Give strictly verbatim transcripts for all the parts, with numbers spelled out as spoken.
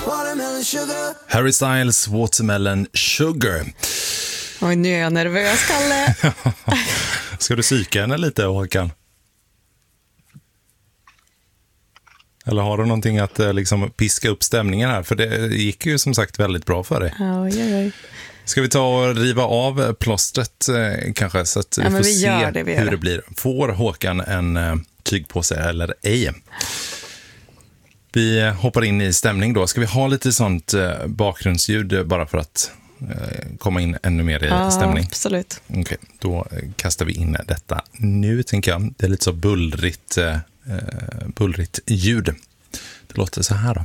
Harry Styles, Watermelon Sugar. Oj, nu är jag nervös, Kalle. Ska du psyka henne lite, Håkan? Eller har du någonting att liksom piska upp stämningen här? För det gick ju som sagt väldigt bra för dig. Oj, oj, oj. Ska vi ta och riva av plåstret eh, kanske, så att vi ja, får vi se det, vi hur det. det blir. Får Håkan en eh, tyg på sig eller ej? Vi hoppar in i stämning då. Ska vi ha lite sånt eh, bakgrundsljud bara för att eh, komma in ännu mer i ja, stämning? Absolut. Okej, okay, då kastar vi in detta nu, tänker jag. Det är lite så bullrigt, eh, bullrigt ljud. Det låter så här då.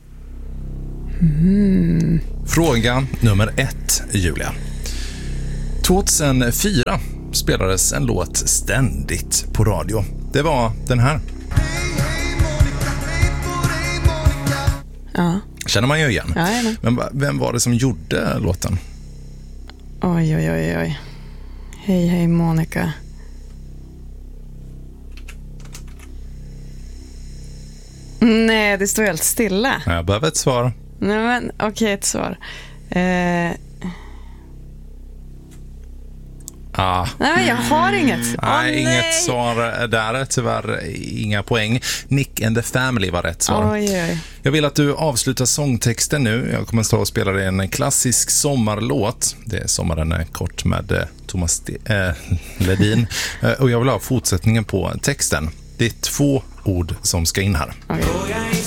Mm. Fråga nummer ett, Julia. tjugohundrafyra spelades en låt ständigt på radio. Det var den här. Ja. Känner man ju igen. Ja, men vem var det som gjorde låten? Oj, oj, oj, oj. Hej, hej Monica. Nej, det står helt stilla. Jag behöver ett svar. Nej, men okej, okay, ett svar. Eh... Ah. Nej, men jag har inget. Nej, oh, nej. Inget svar där. Tyvärr inga poäng. Nick and the Family var rätt svar. Oj, oj. Jag vill att du avslutar sångtexten nu. Jag kommer att stå och spela dig en klassisk sommarlåt. Det är Sommaren är kort med Thomas De- äh, Ledin. Och jag vill ha fortsättningen på texten. Det är två ord som ska in här. Okay.